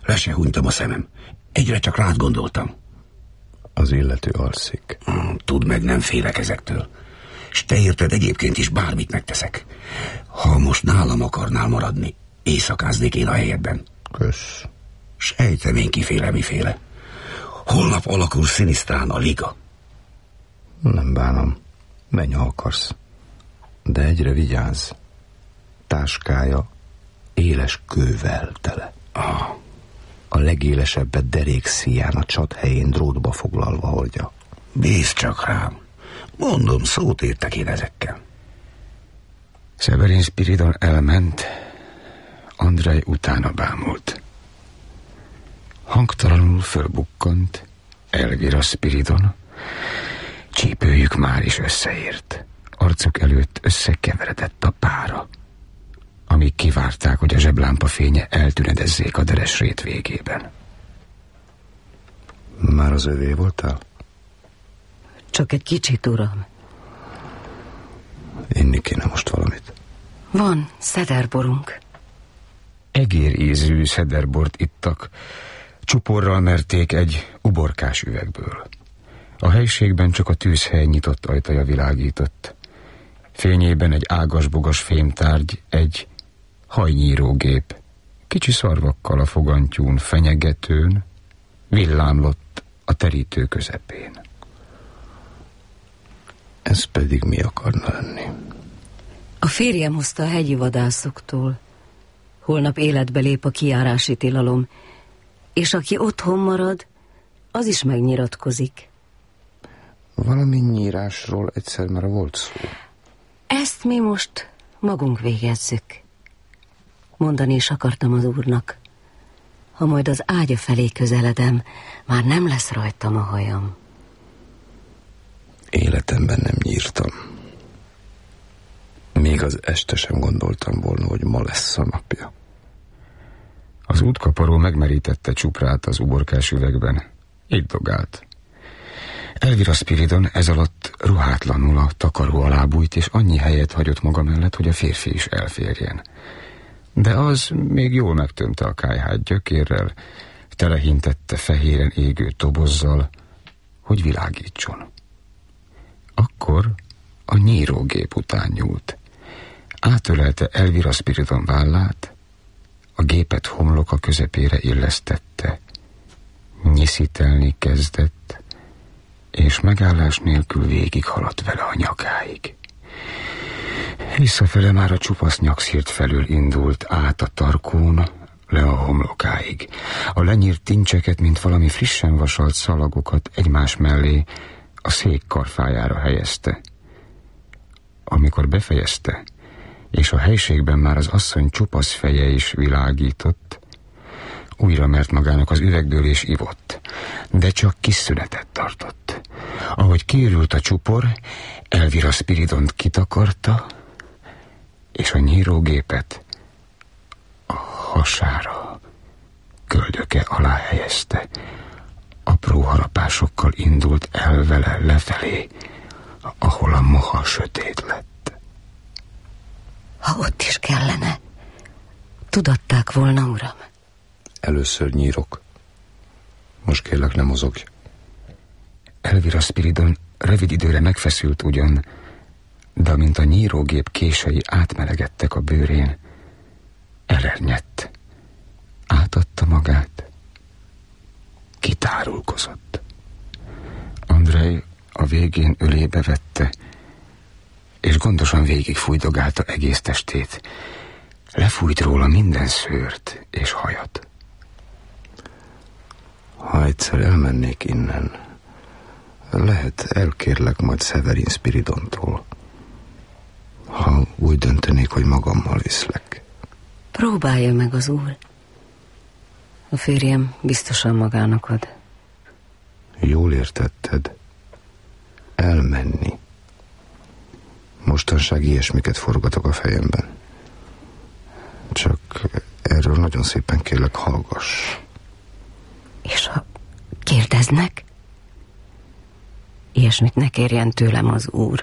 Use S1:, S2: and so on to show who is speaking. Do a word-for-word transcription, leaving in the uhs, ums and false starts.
S1: Le se hunytam a szemem. Egyre csak rád gondoltam.
S2: Az illető alszik.
S1: Tudd meg, nem félek ezektől. S te érted, egyébként is bármit megteszek. Ha most nálam akarnál maradni, éjszakáznék én a helyedben.
S2: Kösz.
S1: Sejtem én kiféle miféle. Holnap alakul szinisztrán a liga.
S2: Nem bánom. Menj, ha akarsz. De egyre vigyázz. Táskája éles kővel tele.
S1: Ah.
S2: A legélesebbet derék szíján a csat helyén drótba foglalva hordja.
S1: Bízz csak rám. Mondom, szót értek én ezekkel.
S3: Severin Spiridon elment, Andrej utána bámult. Hangtalanul fölbukkant Elvira Spiridon, csípőjük már is összeért. Arcuk előtt összekeveredett a pára, amíg kivárták, hogy a zseblámpa fénye eltűnedezzék a deres rét végében.
S2: Már az övé voltál?
S4: Csak egy kicsit, uram.
S2: Inni kéne most valamit.
S4: Van szederborunk.
S3: Egér ízű szederbort ittak, csuporral merték egy uborkás üvegből. A helyiségben csak a tűzhely nyitott ajtaja világított. Fényében egy ágasbogas fémtárgy, egy hajnyírógép, kicsi szarvakkal a fogantyún, fenyegetőn, villámlott a terítő közepén.
S2: Ez pedig mi akarna lenni?
S4: A férjem hozta a hegyi vadászoktól. Holnap életbe lép a kijárási tilalom, és aki otthon marad, az is megnyiratkozik.
S2: Valami nyírásról egyszer már volt szó.
S4: Ezt mi most magunk végezzük. Mondani is akartam az úrnak. Ha majd az ágya felé közeledem, már nem lesz rajtam a hajam.
S2: Életemben nem nyírtam. Még az este sem gondoltam volna, hogy ma lesz a napja.
S3: Az útkaparó megmerítette csuprát az uborkás üvegben. Így dogált. Elvira Spiridon ez alatt ruhátlanul a takaró alá bújt, és annyi helyet hagyott maga mellett, hogy a férfi is elférjen. De az még jól megtömte a kályhát gyökérrel, telehintette fehéren égő tobozzal, hogy világítson. Akkor a nyírógép után nyúlt. Átölelte Elvira Spiridon vállát, a gépet homloka közepére illesztette. Nyiszítelni kezdett, és megállás nélkül végighaladt vele a nyakáig. Visszafele már a csupasz nyakszírt felül indult át a tarkón, le a homlokáig. A lenyírt tincseket, mint valami frissen vasalt szalagokat egymás mellé a szék karfájára helyezte. Amikor befejezte, és a helységben már az asszony csupasz feje is világított, újra mert magának az üvegből és ivott, de csak kis szünetet tartott. Ahogy kiürült a csupor, Elvira Spiridont kitakarta, és a nyírógépet a hasára, köldöke alá helyezte. Apró harapásokkal indult el vele lefelé, ahol a moha sötét lett.
S4: Ha ott is kellene, tudatták volna, uram.
S2: Először nyírok. Most kérlek, ne mozogj.
S3: Elvira Spiridon rövid időre megfeszült ugyan, de amint a nyírógép kései átmelegedtek a bőrén, elernyett. Átadta magát. Kitárulkozott. Andrej a végén ölébe vette, és gondosan végig fújdogálta egész testét. Lefújt róla minden szőrt és hajat.
S2: Ha egyszer elmennék innen, lehet elkérlek majd Severin Spiridontól, ha úgy döntenék, hogy magammal viszlek.
S4: Próbálja meg az úr. A férjem biztosan magának ad.
S2: Jól értetted. Elmenni. Mostanság ilyesmiket forgatok a fejemben. Csak erről nagyon szépen kérlek, hallgass.
S4: És ha kérdeznek? Ilyesmit ne kérjen tőlem az úr.